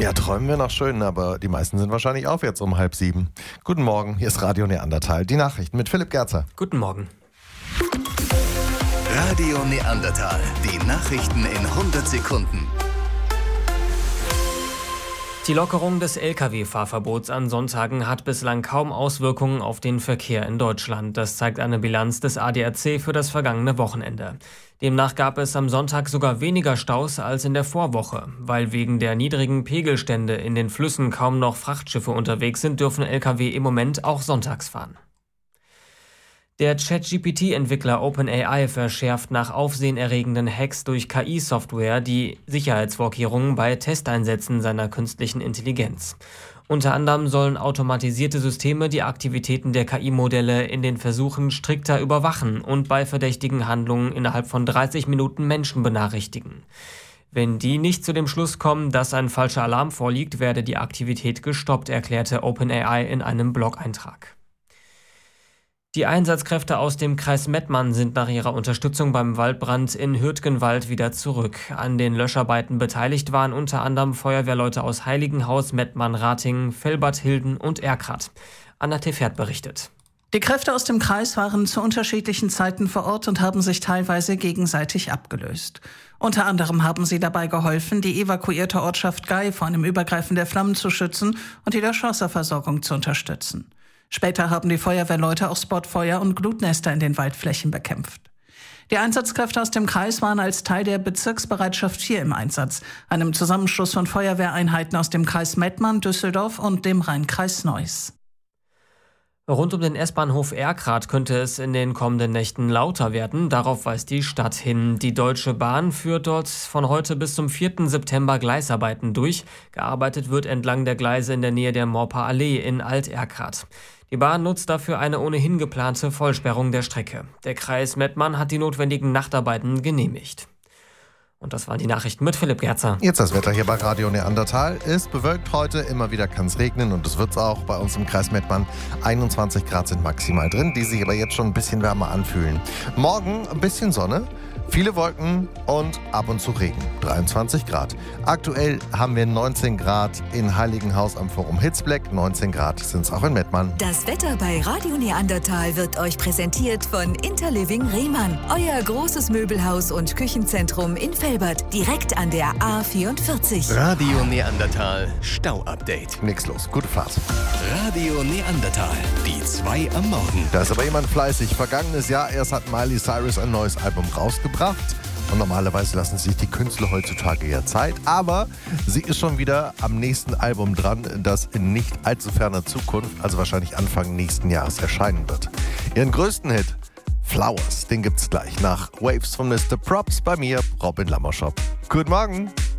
Ja, träumen wir noch schön, aber die meisten sind wahrscheinlich auf jetzt um 6:30. Guten Morgen, hier ist Radio Neandertal. Die Nachrichten mit Philipp Gerzer. Guten Morgen. Radio Neandertal. Die Nachrichten in 100 Sekunden. Die Lockerung des Lkw-Fahrverbots an Sonntagen hat bislang kaum Auswirkungen auf den Verkehr in Deutschland. Das zeigt eine Bilanz des ADAC für das vergangene Wochenende. Demnach gab es am Sonntag sogar weniger Staus als in der Vorwoche. Weil wegen der niedrigen Pegelstände in den Flüssen kaum noch Frachtschiffe unterwegs sind, dürfen Lkw im Moment auch sonntags fahren. Der ChatGPT-Entwickler OpenAI verschärft nach aufsehenerregenden Hacks durch KI-Software die Sicherheitsvorkehrungen bei Testeinsätzen seiner künstlichen Intelligenz. Unter anderem sollen automatisierte Systeme die Aktivitäten der KI-Modelle in den Versuchen strikter überwachen und bei verdächtigen Handlungen innerhalb von 30 Minuten Menschen benachrichtigen. Wenn die nicht zu dem Schluss kommen, dass ein falscher Alarm vorliegt, werde die Aktivität gestoppt, erklärte OpenAI in einem Blog-Eintrag. Die Einsatzkräfte aus dem Kreis Mettmann sind nach ihrer Unterstützung beim Waldbrand in Hürtgenwald wieder zurück. An den Löscharbeiten beteiligt waren unter anderem Feuerwehrleute aus Heiligenhaus, Mettmann, Ratingen, Velbert-Hilden und Erkrath. Anna Tefert berichtet. Die Kräfte aus dem Kreis waren zu unterschiedlichen Zeiten vor Ort und haben sich teilweise gegenseitig abgelöst. Unter anderem haben sie dabei geholfen, die evakuierte Ortschaft Gei vor einem Übergreifen der Flammen zu schützen und die Löschwasserversorgung zu unterstützen. Später haben die Feuerwehrleute auch Spotfeuer und Glutnester in den Waldflächen bekämpft. Die Einsatzkräfte aus dem Kreis waren als Teil der Bezirksbereitschaft 4 im Einsatz, einem Zusammenschluss von Feuerwehreinheiten aus dem Kreis Mettmann, Düsseldorf und dem Rhein-Kreis Neuss. Rund um den S-Bahnhof Erkrath könnte es in den kommenden Nächten lauter werden. Darauf weist die Stadt hin. Die Deutsche Bahn führt dort von heute bis zum 4. September Gleisarbeiten durch. Gearbeitet wird entlang der Gleise in der Nähe der Morper Allee in Alt-Erkrath. Die Bahn nutzt dafür eine ohnehin geplante Vollsperrung der Strecke. Der Kreis Mettmann hat die notwendigen Nachtarbeiten genehmigt. Und das waren die Nachrichten mit Philipp Gerzer. Jetzt das Wetter hier bei Radio Neandertal. Ist bewölkt heute, immer wieder kann es regnen und es wird es auch bei uns im Kreis Mettmann. 21 Grad sind maximal drin, die sich aber jetzt schon ein bisschen wärmer anfühlen. Morgen ein bisschen Sonne, viele Wolken und ab und zu Regen. 23 Grad. Aktuell haben wir 19 Grad in Heiligenhaus am Forum Hitzbleck. 19 Grad sind es auch in Mettmann. Das Wetter bei Radio Neandertal wird euch präsentiert von Interliving Rehmann. Euer großes Möbelhaus und Küchenzentrum in Velbert, direkt an der A44. Radio Neandertal Stau-Update. Nix los, gute Fahrt. Radio Neandertal, die 2 am Morgen. Da ist aber jemand fleißig. Vergangenes Jahr erst hat Miley Cyrus ein neues Album rausgebracht. Und normalerweise lassen sich die Künstler heutzutage ja Zeit. Aber sie ist schon wieder am nächsten Album dran, das in nicht allzu ferner Zukunft, also wahrscheinlich Anfang nächsten Jahres, erscheinen wird. Ihren größten Hit, Flowers, den gibt's gleich nach Waves von Mr. Props bei mir, Robin Lammershop. Guten Morgen.